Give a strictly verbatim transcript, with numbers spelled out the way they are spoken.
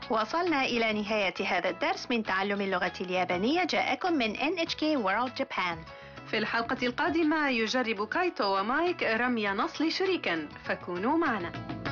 وصلنا إلى نهاية هذا الدرس من تعلم اللغة اليابانية، جاءكم من إن إتش كي World Japan. في الحلقة القادمة يجرب كايتو ومايك رمي نصل شريكا، فكونوا معنا.